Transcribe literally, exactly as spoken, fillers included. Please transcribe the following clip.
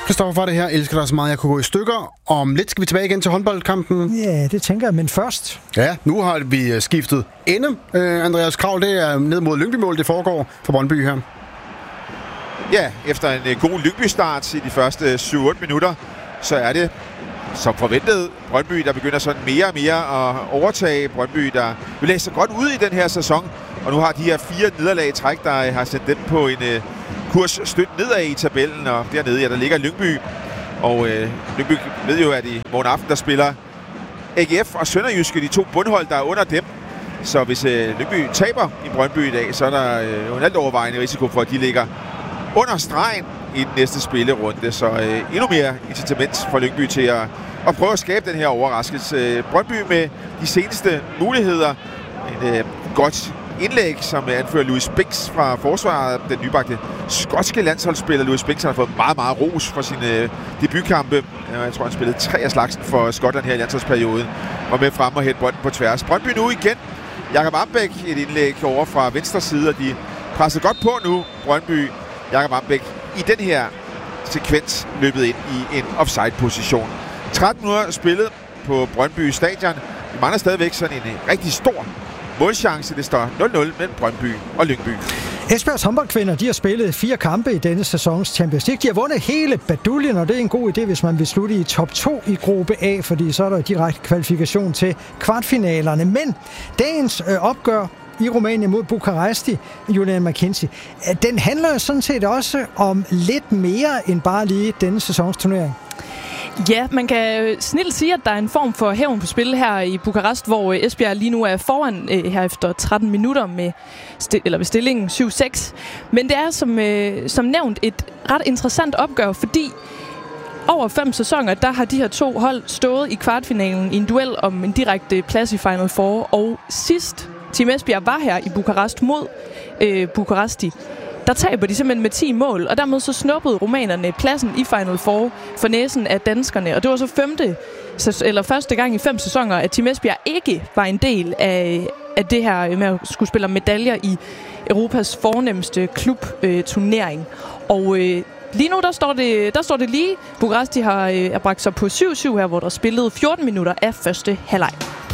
Kristoffer, var det her. Elsker dig så meget, jeg kunne gå i stykker. Om lidt skal vi tilbage igen til håndboldkampen. Ja, det tænker jeg, men først. Ja, nu har vi skiftet ende. Uh, Andreas Krav, det er ned mod Lyngby-mål, det foregår for Brøndby her. Ja, efter en uh, god Lyngby-start i de første syv otte minutter, så er det som forventet Brøndby, der begynder sådan mere og mere at overtage. Brøndby, der vil læse sig godt ud i den her sæson. Og nu har de her fire nederlag i træk, der har sendt dem på en uh, kurs stødt nedad i tabellen. Og dernede, ja, der ligger Lyngby. Og uh, Lyngby ved jo, at i morgen aften, der spiller A G F og Sønderjyske, de to bundhold, der er under dem. Så hvis uh, Lyngby taber i Brøndby i dag, så er der uh, jo en alt overvejende risiko for, at de ligger under stregen i den næste spillerunde. Så uh, endnu mere incitament for Lyngby til at, at prøve at skabe den her overraskelse. Uh, Brøndby med de seneste muligheder. En uh, godt indlæg, som anfører Louis Bix fra forsvaret. Den nybagte skotske landsholdsspiller Louis Bix har fået meget, meget ros for sine uh, debutkampe. Uh, jeg tror, han spillede tre af slagsen for Skotland her i landsholdsperioden. Og med frem og hætte bolden på tværs. Brøndby nu igen. Jakob Ambæk, et indlæg over fra venstre side, og de presser godt på nu. Brøndby, Jakob Ambæk i den her sekvens løbet ind i en offside-position. tretten minutter spillet på Brøndby Stadion. Vi mangler stadigvæk sådan en rigtig stor målchance. Det står nul nul mellem Brøndby og Lyngby. Esbjergs håndboldkvinder, de har spillet fire kampe i denne sæsons Champions League. De har vundet hele baduljen, og det er en god idé, hvis man vil slutte i top to i gruppe A, fordi så er der direkte kvalifikation til kvartfinalerne. Men dagens øh, opgør i Rumænien mod Bukaresti, Julian McKenzie, den handler jo sådan set også om lidt mere end bare lige denne sæsons turnering. Ja, man kan snilt sige, at der er en form for hævn på spil her i Bukarest, hvor Esbjerg lige nu er foran øh, her efter tretten minutter med, sti- eller med stillingen syv seks. Men det er som, øh, som nævnt et ret interessant opgør, fordi over fem sæsoner, der har de her to hold stået i kvartfinalen i en duel om en direkte plads i Final Four. Og sidst Team Esbjerg var her i Bukarest mod øh, Bukaresti, der taber de simpelthen med ti mål, og dermed så snuppede rumænerne pladsen i Final Four for næsen af danskerne. Og det var så femte, eller første gang i fem sæsoner, at Team Esbjerg ikke var en del af, af det her med at skulle spille medaljer i Europas fornemste klubturnering. Øh, og øh, lige nu, der står det, der står det lige. Bukaresti har øh, bragt sig på syv syv her, hvor der spillede fjorten minutter af første halvleg.